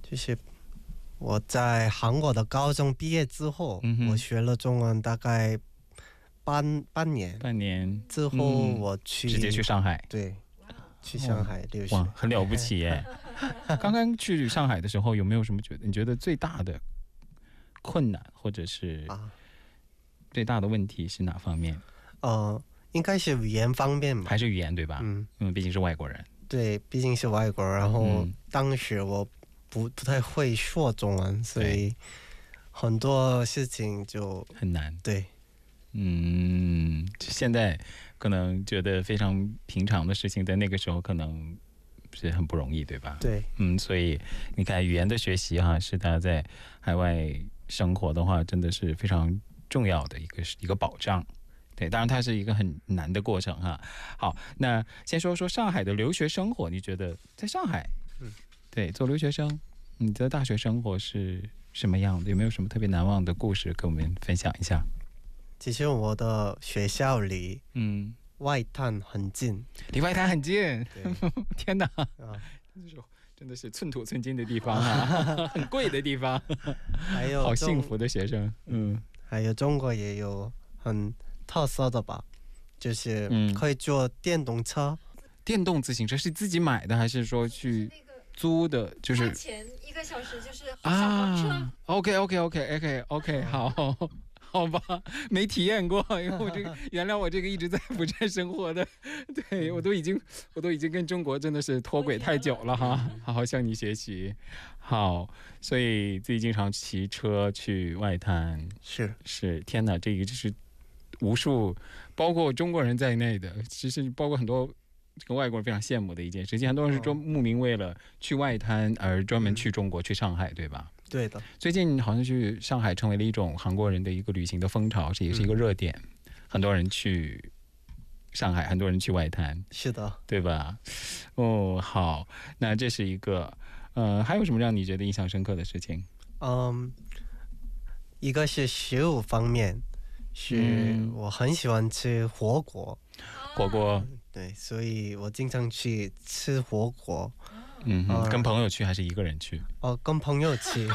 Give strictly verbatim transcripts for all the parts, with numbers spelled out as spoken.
就是我在韩国的高中毕业之后，我学了中文大概半半年， 半年之后我去直接去上海， 对，去上海留学， 哇，很了不起耶！刚刚去上海的时候，有没有什么觉得你觉得最大的困难，或者是最大的问题是哪方面？ 呃，应该是语言方面吧， 还是语言对吧？ 嗯， 因为毕竟是外国人。 对，毕竟是外国人，然后当时我不不太会说中文，所以很多事情就很难。 对， 嗯，现在可能觉得非常平常的事情，在那个时候可能是很不容易，对吧？ 对， 嗯，所以你看语言的学习哈，是大家在海外生活的话，真的是非常重要的一个一个保障。对，当然它是一个很难的过程哈。好，那先说说上海的留学生活，你觉得在上海，嗯，对，做留学生，你的大学生活是什么样的？有没有什么特别难忘的故事跟我们分享一下？ 其实我的学校离嗯外滩很近， 离外滩很近，天哪，啊，真的是寸土寸金的地方啊，很贵的地方，还有好幸福的学生，嗯， 还有中国也有很特色的吧，就是可以坐电动车， 电动自行车是自己买的还是说去租的？就是前一个小时就是小黄车。 啊 OK OK OK OK OK 好。好吧，没体验过，因为我这个原谅我这个一直在釜山生活的，对我都已经我都已经跟中国真的是脱轨太久了哈，好好向你学习。好，所以自己经常骑车去外滩， 是是，天哪，这个就是无数包括中国人在内的，其实包括很多这个外国人非常羡慕的一件事情，很多人是专慕名为了去外滩而专门去中国、嗯、去上海，对吧？ 对的， 最近好像去上海成为了一种韩国人的一个旅行的风潮，这也是一个热点，嗯、很多人去上海，很多人去外滩， 是的， 对吧？哦，好，那这是一个，呃，还有什么让你觉得印象深刻的事情？ 嗯，一个是食物方面，是我很喜欢吃火锅， 火锅， 对，所以我经常去吃火锅。 嗯，跟朋友去还是一个人去？ 哦，跟朋友去。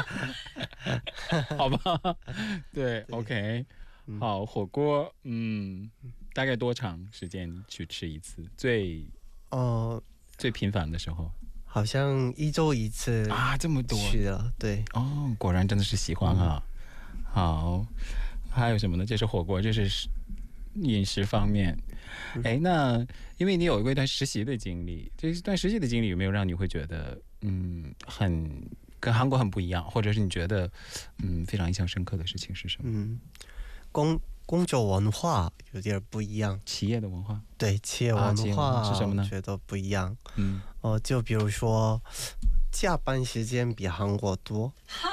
好吧，对 ，OK， 好，火锅，嗯，大概多长时间去吃一次？最哦、呃，最频繁的时候， 好像一周一次啊，这么多去了，对， 哦，果然真的是喜欢啊。嗯、好，还有什么呢？这是火锅，这是饮食方面。哎，那因为你有过一段实习的经历，这一段实习的经历有没有让你会觉得嗯很跟韩国很不一样，或者是你觉得嗯非常印象深刻的事情是什么？ 嗯，工工作文化有点不一样， 企业的文化， 对，企业文化、 啊、是什么呢？ 觉得不一样。 嗯， 哦、呃，就比如说加班时间比韩国多。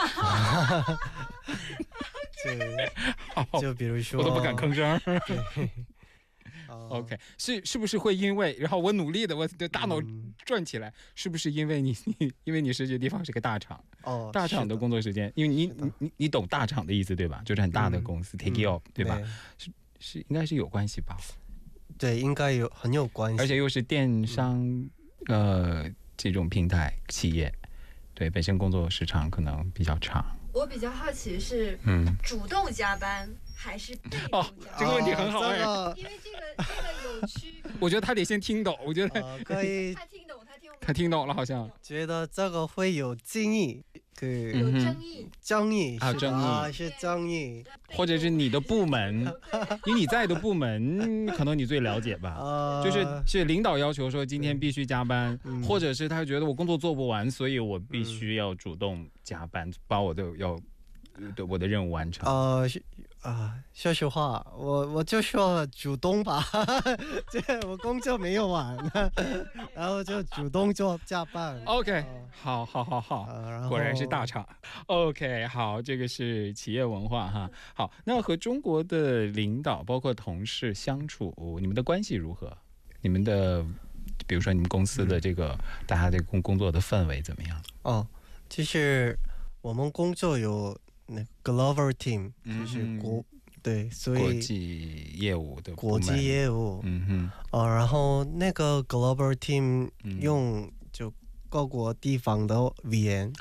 就就比如说， 我都不敢吭声。 对。 OK， 是是不是会因为，然后我努力的，我的大脑转起来，嗯、是不是因为你你因为你实习的地方是个大厂， 哦， 大厂的工作时间，因为你你你你懂大厂的意思对吧？就是很大的公司、嗯、，take it up、嗯、对吧？是是应该是有关系吧？ 对，应该有很有关系， 而且又是电商、嗯、呃这种平台企业，对，本身工作时长可能比较长。 我比较好奇是，嗯，主动加班还是被动加班？哦， 这个问题很好哎、 哦，因为这个这个有区别。 我觉得他得先听懂，我觉得、 呃、可以。 他听懂，他听懂， 他听懂了，好像觉得这个会有争议， 对，有争议， 争议啊，争议啊，是争议， 或者是你的部门，因为你在的部门，可能你最了解吧。呃、就是是领导要求说今天必须加班，嗯、或者是他觉得我工作做不完，所以我必须要主动加班，嗯、把我的要。对我的任务完成。 呃啊，说实话，我我就说主动吧，这我工作没有完，然后就主动做加班。 OK，、呃、好，好，好，好、呃，果然是大厂。OK， 好，这个是企业文化哈。好，那和中国的领导包括同事相处，你们的关系如何？你们的，比如说你们公司的这个、嗯、大家的工工作的氛围怎么样？ 哦，就是我们工作有。那 Glover Team 就是国、嗯、对，所以国际业务的国际业务，嗯哼，呃，然后那个 Glover Team 用就各国地方的语言。